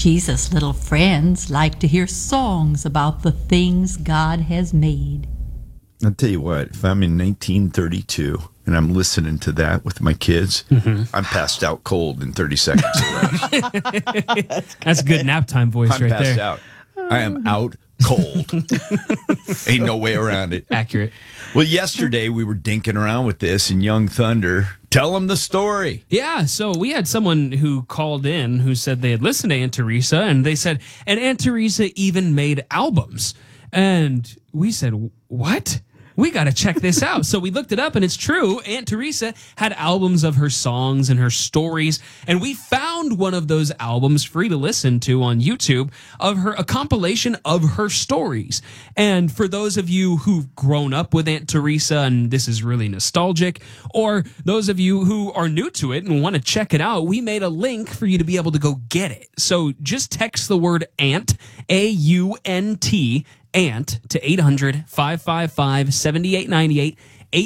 Jesus' little friends like to hear songs about the things God has made. I'll tell you what, if I'm in 1932 and I'm listening to that with my kids, I'm passed out cold in 30 seconds. That's a good nap time voice I'm right passed there. out. I am out cold. Ain't no way around it. Accurate. Well, yesterday we were dinking around with this in Young Thunder. Tell them the story. Yeah, so we had someone who called in who said they had listened to Aunt Teresa, and they said, and Aunt Teresa even made albums. And we said, what? We got to check this out. So we looked it up, and it's true. Aunt Teresa had albums of her songs and her stories, and we found one of those albums free to listen to on YouTube of a compilation of her stories. And for those of you who've grown up with Aunt Teresa and this is really nostalgic, or those of you who are new to it and want to check it out, we made a link for you to be able to go get it. So just text the word AUNT, AUNT, ANT to 800-555-7898.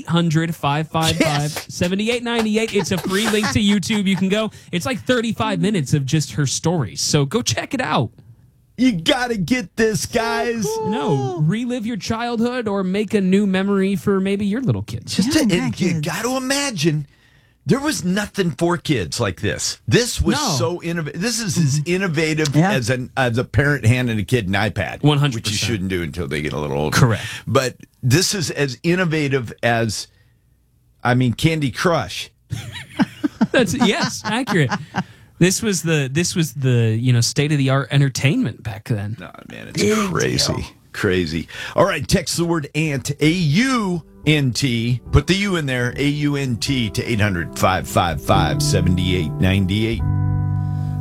800-555-7898. It's a free link to YouTube. You can go. It's like 35 minutes of just her stories. So go check it out. You got to get this, guys. No, relive your childhood or make a new memory for maybe your little kids. You got to imagine. There was nothing for kids like this. This was so innovative. This is as innovative as a parent handing a kid an iPad. 100%. Which you shouldn't do until they get a little older. Correct. But this is as innovative as, Candy Crush. Yes, accurate. This was the state of the art entertainment back then. No, man, it's crazy. All right, text the word AUNT, AUNT. Put the U in there, AUNT to 800-555-7898.